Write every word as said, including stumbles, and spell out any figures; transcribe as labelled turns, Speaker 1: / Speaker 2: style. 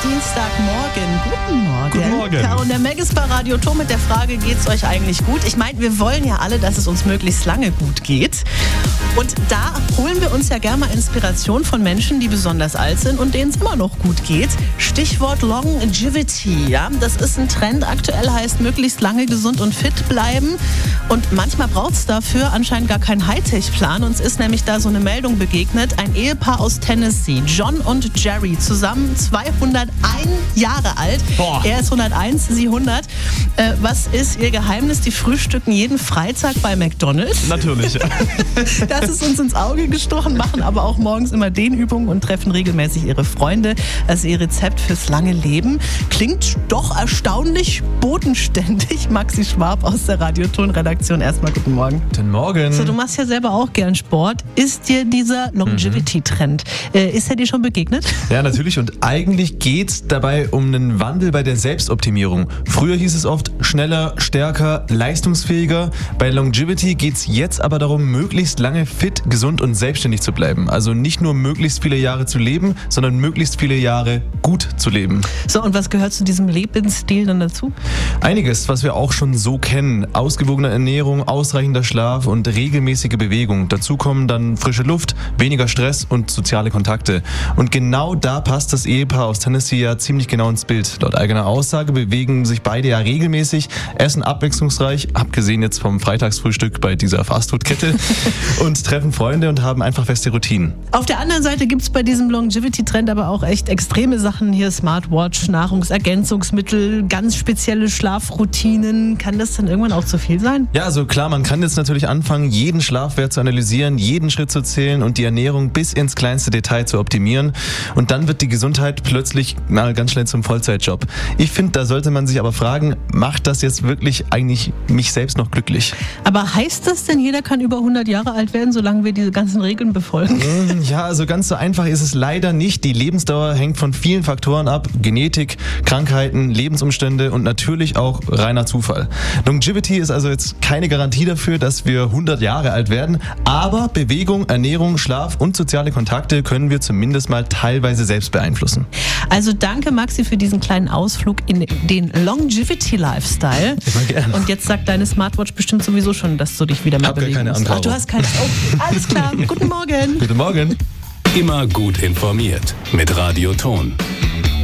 Speaker 1: Dienstagmorgen. Guten Morgen.
Speaker 2: Guten Morgen.
Speaker 1: Caro und der Megis bei Radio Ton mit der Frage, geht's euch eigentlich gut? Ich meine, wir wollen ja alle, dass es uns möglichst lange gut geht. Und da holen wir uns ja gerne mal Inspiration von Menschen, die besonders alt sind und denen es immer noch gut geht. Stichwort Longevity. Ja? Das ist ein Trend. Aktuell heißt möglichst lange gesund und fit bleiben. Und manchmal braucht es dafür anscheinend gar keinen Hightech-Plan. Uns ist nämlich da so eine Meldung begegnet. Ein Ehepaar aus Tennessee, John und Jerry, zusammen zweihunderteins Jahre alt.
Speaker 2: Boah.
Speaker 1: Er ist hunderteins, sie hundert. Äh, was ist ihr Geheimnis? Die frühstücken jeden Freitag bei McDonald's.
Speaker 2: Natürlich, ja.
Speaker 1: Das ist uns ins Auge gestochen, machen aber auch morgens immer Dehnübungen und treffen regelmäßig ihre Freunde. Das ist ihr Rezept fürs lange Leben. Klingt doch erstaunlich bodenständig. Maxi Schwab aus der Radio Ton Redaktion. Erstmal guten Morgen.
Speaker 2: Guten Morgen.
Speaker 1: So, du machst ja selber auch gern Sport. Ist dir dieser Longevity-Trend, äh, ist er dir schon begegnet?
Speaker 2: Ja, natürlich. Und eigentlich geht es dabei um einen Wandel bei der Selbstoptimierung. Früher hieß es oft schneller, stärker, leistungsfähiger. Bei Longevity geht es jetzt aber darum, möglichst lange fit, gesund und selbstständig zu bleiben. Also nicht nur möglichst viele Jahre zu leben, sondern möglichst viele Jahre gut zu leben.
Speaker 1: So, und was gehört zu diesem Lebensstil dann dazu?
Speaker 2: Einiges, was wir auch schon so kennen. Ausgewogene Ernährung, ausreichender Schlaf und regelmäßige Bewegung. Dazu kommen dann frische Luft, weniger Stress und soziale Kontakte. Und genau da passt das Ehepaar aus Tennessee ja ziemlich genau ins Bild. Laut eigener Aussage bewegen sich beide ja regelmäßig, essen abwechslungsreich, abgesehen jetzt vom Freitagsfrühstück bei dieser Fastfood-Kette und treffen Freunde und haben einfach feste Routinen.
Speaker 1: Auf der anderen Seite gibt es bei diesem Longevity-Trend aber auch echt extreme Sachen. Hier Smartwatch, Nahrungsergänzungsmittel, ganz spezielle Schlafroutinen. Kann das dann irgendwann auch zu viel sein?
Speaker 2: Ja, also klar, man kann jetzt natürlich anfangen, jeden Schlafwert zu analysieren, jeden Schritt zu zählen und die Ernährung bis ins kleinste Detail zu optimieren. Und dann wird die Gesundheit plötzlich mal ganz schnell zum Vollzeitjob. Ich finde, da sollte man sich aber fragen, macht das jetzt wirklich eigentlich mich selbst noch glücklich?
Speaker 1: Aber heißt das denn, jeder kann über hundert Jahre alt werden, solange wir diese ganzen Regeln befolgen?
Speaker 2: Ja, also ganz so einfach ist es leider nicht. Die Lebensdauer hängt von vielen Faktoren ab. Genetik, Krankheiten, Lebensumstände und natürlich auch reiner Zufall. Longevity ist also jetzt keine Garantie dafür, dass wir hundert Jahre alt werden, aber Bewegung, Ernährung, Schlaf und soziale Kontakte können wir zumindest mal teilweise selbst beeinflussen.
Speaker 1: Also danke Maxi für diesen kleinen Ausflug in den Longevity-Lifestyle.
Speaker 2: Immer gerne.
Speaker 1: Und jetzt sagt deine Smartwatch bestimmt sowieso schon, dass du dich wieder mehr
Speaker 2: Hab gar
Speaker 1: bewegen
Speaker 2: keine
Speaker 1: musst.
Speaker 2: Angabe.
Speaker 1: Ach, du hast keine. Oh, alles klar. Guten Morgen.
Speaker 2: Guten Morgen.
Speaker 3: Immer gut informiert mit Radio Ton.